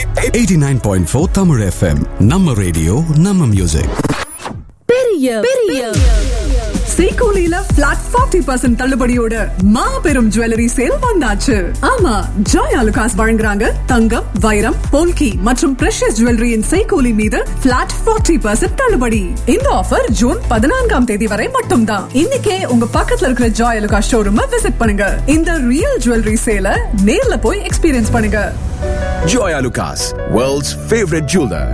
89.4 Tamil FM. நம்ம radio நம்ம music. பெரிய சீகோலில பிளாட் 40% தள்ளுபடியோட மாபெரும் ஜுவல்லரி சேல் வந்தாச்சு. ஆமா, ஜாய் ஆலுகாஸ் வழங்குறாங்க தங்கம், வைரம், போல்கி மற்றும் பிரஷியஸ் ஜுவல்லரியின் சீகோலி மீது பிளாட் 40% தள்ளுபடி. இந்த ஆஃபர் ஜூன் 14ஆம் தேதி வரை மட்டும்தான். இன்னைக்கே உங்க பக்கத்துல இருக்கிற ஜாய் ஆலுகாஸ் ஷோரூம் விசிட் பண்ணுங்க. இந்த ரியல் ஜுவல்லரி சேல நேர்ல போய் எக்ஸ்பீரியன்ஸ் பண்ணுங்க. Joy Alucas, world's favorite jeweler.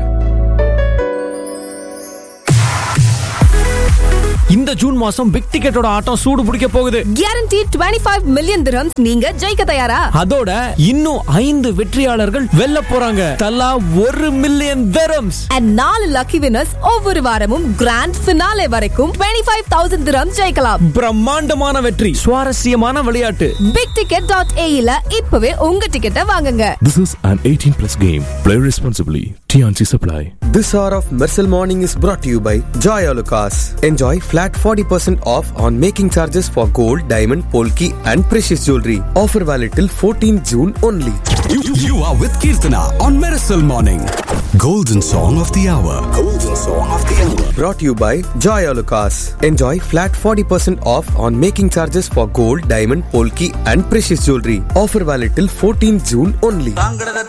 இந்த ஜூன் மாசம் பிக் டிக்கெட்டோட ஆட்டம் சூடு பிடிக்க போகுது. Guaranteed 25 million dirhams. நீங்க ஜெயிக்க தயாரா? அதோட இன்னும் 5 வெற்றியாளர்கள் வெல்ல போறாங்க. தலா 1 million dirhams. And 4 lucky winners ஒவ்வொரு வாரமும் கிராண்ட் ஃபினாலே வரைக்கும் 25,000 dirhams ஜெயிக்கலாம். பிரம்மாண்டமான வெற்றி, சுவாரஸ்யமான விளையாட்டு. bigticket.ae ல இப்பவே உங்க டிக்கெட்டை வாங்குங்க. This is an 18+ game. Play responsibly. TNC Supply. This hour of Mersal Morning is brought to you by Joy Alucas. Enjoy flat 40% off on making charges for gold, diamond, polki and precious jewelry. Offer valid till 14th June only. You are with Kirtana on Miracle Morning. Golden Song of the Hour. Golden Song of the Hour. Brought to you by Joy Alucas. Enjoy flat 40% off on making charges for gold, diamond, polki and precious jewelry. Offer valid till 14th June only.